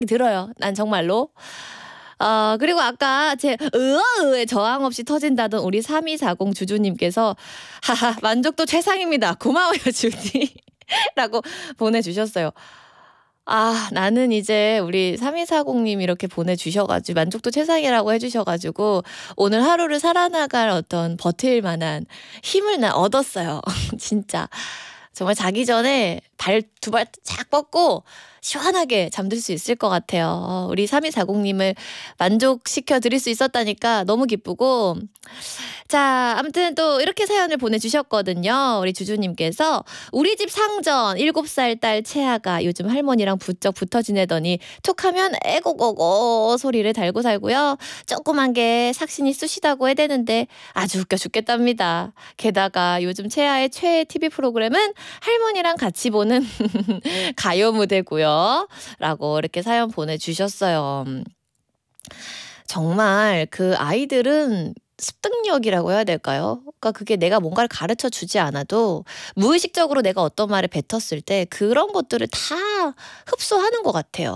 들어요. 난 정말로. 그리고 아까 제 으어으에 저항 없이 터진다던 우리 3240 주주님께서 하하 만족도 최상입니다. 고마워요 주디 라고 보내주셨어요. 나는 이제 우리 3240님 이렇게 보내주셔가지고 만족도 최상이라고 해주셔가지고 오늘 하루를 살아나갈 어떤 버틸 만한 힘을 얻었어요. 진짜. 정말 자기 전에 두 발 쫙 뻗고 시원하게 잠들 수 있을 것 같아요. 우리 3240님을 만족시켜 드릴 수 있었다니까 너무 기쁘고. 자, 아무튼 또 이렇게 사연을 보내주셨거든요. 우리 주주님께서 우리 집 상전 7살 딸 채아가 요즘 할머니랑 부쩍 붙어 지내더니 툭하면 에고고고 소리를 달고 살고요. 조그만 게 삭신이 쑤시다고 해대는데 아주 웃겨 죽겠답니다. 게다가 요즘 채아의 최애 TV 프로그램은 할머니랑 같이 보는 가요 무대고요. 라고 이렇게 사연 보내주셨어요. 정말 그 아이들은 습득력이라고 해야 될까요? 그러니까 그게 내가 뭔가를 가르쳐 주지 않아도 무의식적으로 내가 어떤 말을 뱉었을 때 그런 것들을 다 흡수하는 것 같아요.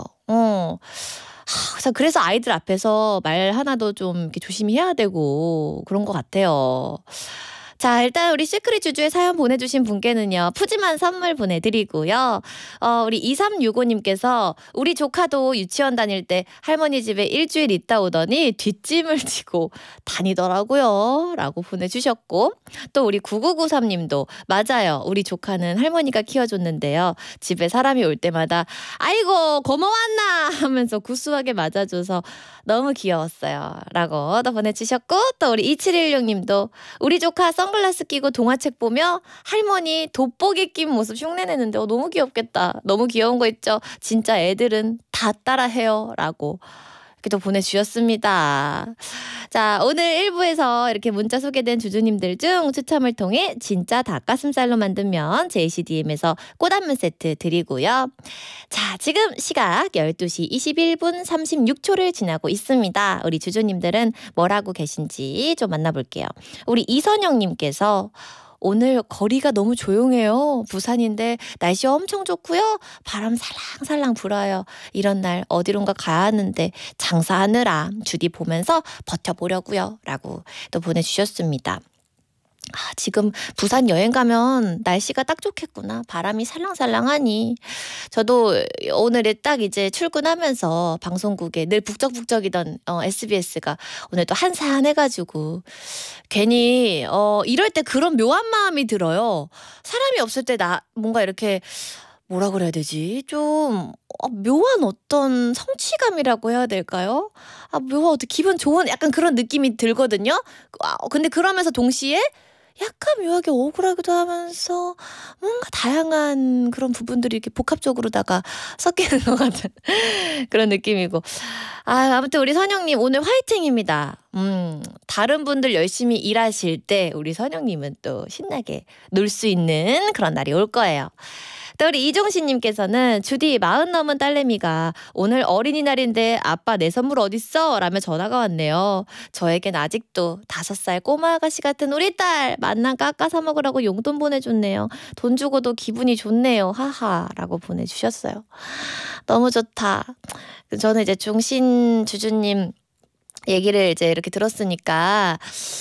그래서 아이들 앞에서 말 하나도 좀 이렇게 조심히 해야 되고 그런 것 같아요. 자, 일단 우리 시크릿 주주의 사연 보내주신 분께는요 푸짐한 선물 보내드리고요. 우리 2365님께서 우리 조카도 유치원 다닐 때 할머니 집에 일주일 있다 오더니 뒷짐을 지고 다니더라고요 라고 보내주셨고, 또 우리 9993님도 맞아요, 우리 조카는 할머니가 키워줬는데요 집에 사람이 올 때마다 아이고 고모 왔나 하면서 구수하게 맞아줘서 너무 귀여웠어요 라고 또 보내주셨고, 또 우리 2716님도 우리 조카 선글라스 끼고 동화책 보며 할머니 돋보기 낀 모습 흉내내는데 너무 귀엽겠다. 너무 귀여운 거 있죠. 진짜 애들은 다 따라해요 라고 이렇게 또 보내주셨습니다. 자, 오늘 1부에서 이렇게 문자 소개된 주주님들 중 추첨을 통해 진짜 닭가슴살로 만든 면 JCDM에서 꽃안무 세트 드리고요. 자, 지금 시각 12시 21분 36초를 지나고 있습니다. 우리 주주님들은 뭘 하고 계신지 좀 만나볼게요. 우리 이선영님께서 오늘 거리가 너무 조용해요. 부산인데 날씨 엄청 좋고요. 바람 살랑살랑 불어요. 이런 날 어디론가 가야 하는데 장사하느라 주디 보면서 버텨보려고요. 라고 또 보내주셨습니다. 지금 부산 여행 가면 날씨가 딱 좋겠구나. 바람이 살랑살랑하니. 저도 오늘에 딱 이제 출근하면서 방송국에 늘 북적북적이던 SBS가 오늘 또 한산해가지고 괜히 이럴 때 그런 묘한 마음이 들어요. 사람이 없을 때 뭔가 이렇게 뭐라 그래야 되지? 좀 묘한 어떤 성취감이라고 해야 될까요? 묘한 어떤 기분 좋은 약간 그런 느낌이 들거든요. 근데 그러면서 동시에 약간 묘하게 억울하기도 하면서 뭔가 다양한 그런 부분들이 이렇게 복합적으로다가 섞이는 것 같은 그런 느낌이고. 아무튼 우리 선영님 오늘 화이팅입니다. 다른 분들 열심히 일하실 때 우리 선영님은 또 신나게 놀 수 있는 그런 날이 올 거예요. 또 우리 이종신님께서는 주디 40 넘은 딸내미가 오늘 어린이날인데 아빠 내 선물 어딨어? 라며 전화가 왔네요. 저에겐 아직도 5살 꼬마 아가씨 같은 우리 딸 만난 깎아 사 먹으라고 용돈 보내줬네요. 돈 주고도 기분이 좋네요. 하하 라고 보내주셨어요. 너무 좋다. 저는 이제 중신 주주님 얘기를 이제 이렇게 들었으니까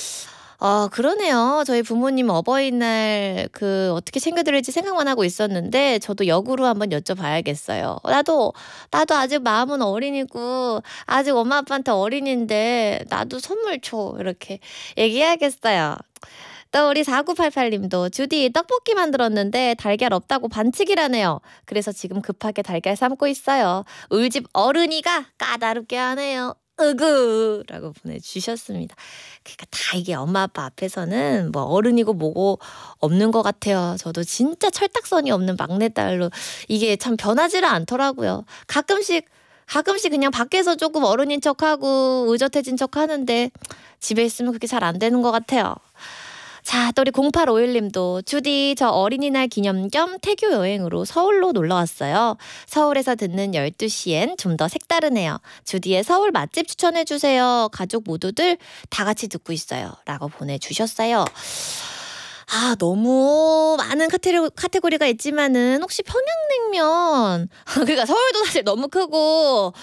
그러네요. 저희 부모님 어버이날 어떻게 챙겨드릴지 생각만 하고 있었는데 저도 역으로 한번 여쭤봐야겠어요. 나도 아직 마음은 어린이고 아직 엄마 아빠한테 어린인데 나도 선물 줘 이렇게 얘기해야겠어요. 또 우리 4988님도 주디 떡볶이 만들었는데 달걀 없다고 반칙이라네요. 그래서 지금 급하게 달걀 삶고 있어요. 우리 집 어른이가 까다롭게 하네요. 으그라고 보내주셨습니다. 그러니까 다 이게 엄마 아빠 앞에서는 뭐 어른이고 뭐고 없는 것 같아요. 저도 진짜 철딱선이 없는 막내딸로 이게 참 변하지를 않더라고요. 가끔씩 그냥 밖에서 조금 어른인 척하고 의젓해진 척하는데 집에 있으면 그게 잘 안 되는 것 같아요. 자, 또 우리 0851님도 주디 저 어린이날 기념 겸 태교 여행으로 서울로 놀러 왔어요. 서울에서 듣는 12시엔 좀 더 색다르네요. 주디의 서울 맛집 추천해주세요. 가족 모두들 다 같이 듣고 있어요. 라고 보내주셨어요. 너무 많은 카테고리가 있지만은 혹시 평양냉면 그러니까 서울도 사실 너무 크고